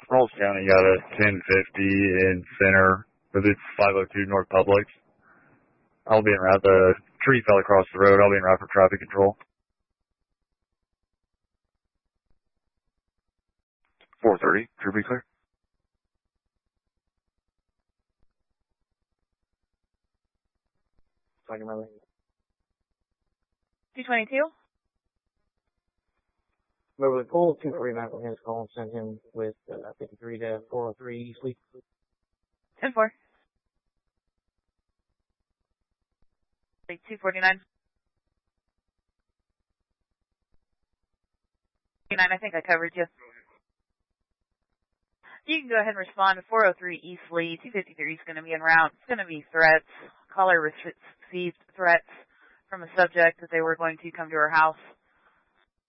Rolls County got a 1050 in center, but it's 502 North Publix. I'll be en route. The tree fell across the road. I'll be en route for traffic control. 430, True be clear. Talking about 222? Remember, pull 239 from his call and send him with 53 to 403 Eastleigh. 10-4. 249. I think I covered you. You can go ahead and respond to 403 Eastleigh. 253 is going to be en route. It's going to be threats. Caller received threats from a subject that they were going to come to her house.